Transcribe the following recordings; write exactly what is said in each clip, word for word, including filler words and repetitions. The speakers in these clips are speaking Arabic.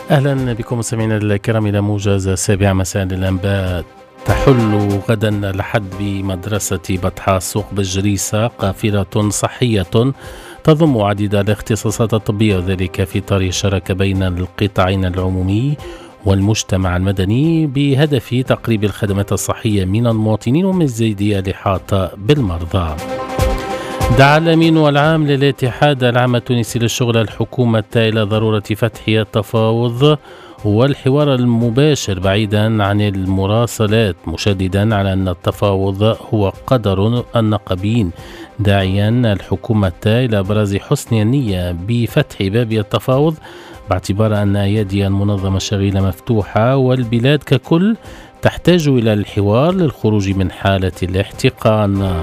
أهلا بكم مستمعينا الكرام إلى موجز سابع مساء للأنباء. تحل غدا الأحد بمدرسة بطحاء سوق بجريسة قافلة صحية تضم عديد الاختصاصات الطبية، وذلك في إطار الشراكة بين القطاعين العمومي والمجتمع المدني بهدف تقريب الخدمات الصحية من المواطنين ومزيد الإحاطة بالمرضى. دعا الأمين العام للاتحاد العام التونسي للشغل الحكومة إلى ضرورة فتح التفاوض والحوار المباشر بعيدا عن المراسلات، مشددا على أن التفاوض هو قدر النقابين، داعيا الحكومة إلى إبراز حسن النية بفتح باب التفاوض باعتبار أن أيادي المنظمة الشغيلة مفتوحة والبلاد ككل تحتاج إلى الحوار للخروج من حالة الاحتقان.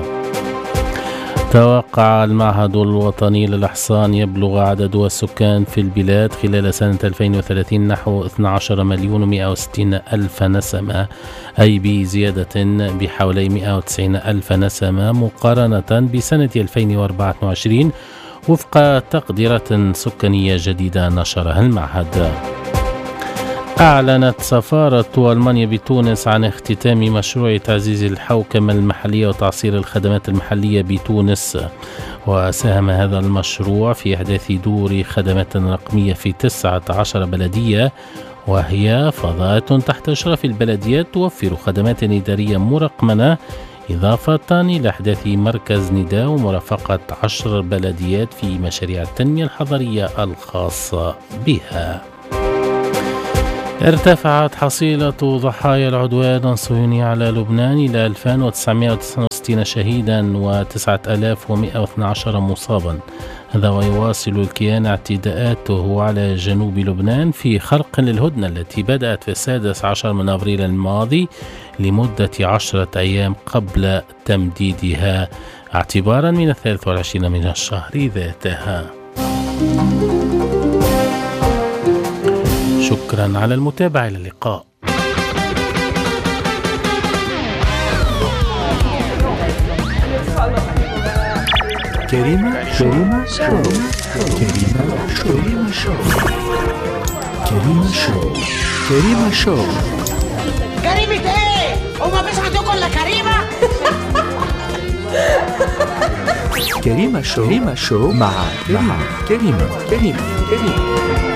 توقع المعهد الوطني للإحصاء أن يبلغ عدد السكان في البلاد خلال سنة ألفين وثلاثين نحو اثني عشر مليون ومئة وستين ألف نسمة، أي بزيادة بحوالي مئة وتسعين ألف نسمة مقارنة بسنة ألفين وأربعة وعشرين وفق تقديرات سكانية جديدة نشرها المعهد. أعلنت سفارة ألمانيا بتونس عن اختتام مشروع تعزيز الحوكمة المحلية وتعصير الخدمات المحلية بتونس، وساهم هذا المشروع في إحداث دور خدمات رقمية في تسعة عشر بلدية، وهي فضاءات تحت إشراف البلديات توفر خدمات إدارية مرقمنة، إضافة إلى إحداث مركز نداء ومرافقة عشر بلديات في مشاريع التنمية الحضرية الخاصة بها. ارتفعت حصيلة ضحايا العدوان الصهيوني على لبنان إلى ألفين وتسعمئة وتسعة وستين شهيدا وتسعة آلاف ومئة واثني عشر مصابا. هذا ويواصل الكيان اعتداءاته على جنوب لبنان في خرق للهدنة التي بدأت في السادس عشر من أبريل الماضي لمدة عشرة أيام قبل تمديدها اعتبارا من الثالث والعشرين من الشهر ذاتها. شكرا على المتابعة، إلى اللقاء. كريمة كريمة شو كريمة شو كريمة شو كريمة شو كريمة شو كريمة ايه؟ وما فيش عندكم الا كريمة؟ كريمة شو كريمة شو مع مع كريمة كريمة كريمة